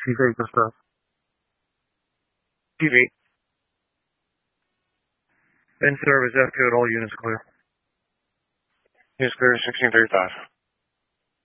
TV stuff. TV. In service, F2 at all units clear. Units clear, 1635.